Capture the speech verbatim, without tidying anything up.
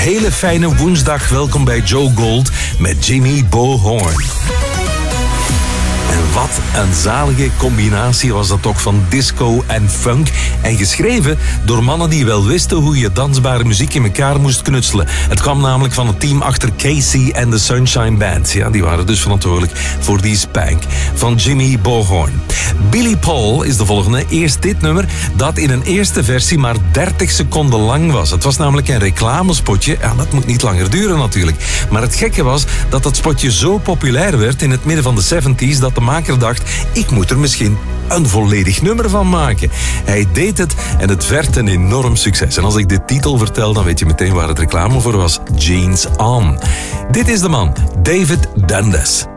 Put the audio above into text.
hele fijne woensdag. Welkom bij Joe Gold met Jimmy Bohorn. En wat een zalige combinatie was dat toch van disco en funk. En geschreven door mannen die wel wisten hoe je dansbare muziek in elkaar moest knutselen. Het kwam namelijk van het team achter Casey en de Sunshine Band. Ja, die waren dus verantwoordelijk voor die spank van Jimmy Bohorn. Billy Paul is de volgende. Eerst dit nummer dat in een eerste versie maar dertig seconden lang was. Het was namelijk een reclamespotje. Ja, dat moet niet langer duren natuurlijk. Maar het gekke was dat dat spotje zo populair werd in het midden van de zeventig dat de maker dacht, ik moet er misschien een volledig nummer van maken. Hij deed het en het werd een enorm succes. En als ik de titel vertel, dan weet je meteen waar het reclame voor was. Jeans On. Dit is de man, David Dundas.